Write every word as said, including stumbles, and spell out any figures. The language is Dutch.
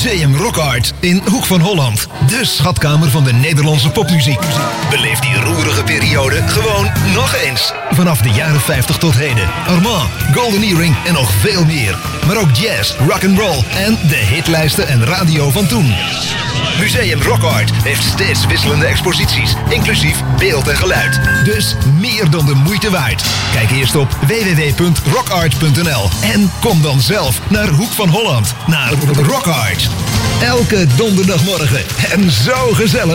Museum Rock Art in Hoek van Holland. De schatkamer van de Nederlandse popmuziek. Beleef die roerige periode gewoon nog eens. Vanaf de jaren vijftig tot heden. Armand, Golden Earring en nog veel meer. Maar ook jazz, rock and roll en de hitlijsten en radio van toen. Museum Rock Art heeft steeds wisselende exposities, inclusief beeld en geluid. Dus meer dan de moeite waard. Kijk eerst op w w w punt rockart punt n l en kom dan zelf naar Hoek van Holland, naar Rock Art. Elke donderdagmorgen en zo gezellig.